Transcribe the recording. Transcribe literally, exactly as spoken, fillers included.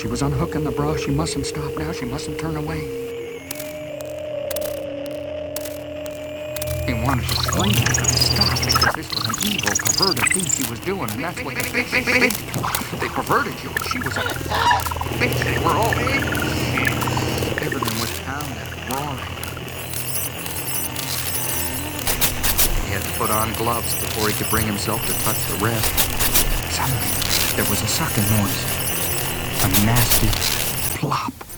She was unhooking the bra. She mustn't stop now. She mustn't turn away. He wanted to scream at her to stop because this was an evil, perverted thing she was doing, and that's what they, they, they, they, they perverted you. She was a bitch. They were all bitches. Everything was pounding, roaring. He had to put on gloves before he could bring himself to touch the rest. Suddenly, there was a sucking noise. A nasty plop.